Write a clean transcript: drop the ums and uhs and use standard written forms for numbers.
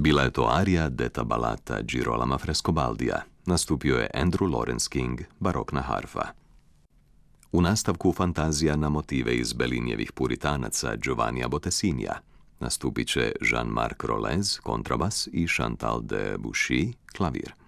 Bila je to arija detta ballata Girolama Frescobaldija. Nastupio je Andrew Lawrence King, barokna harfa. U nastavku fantazija na motive iz Bellinijevih puritanaca Giovannija Bottesinija. Nastupit će Jean-Marc Rolez, kontrabas i Chantal Debussy, klavir.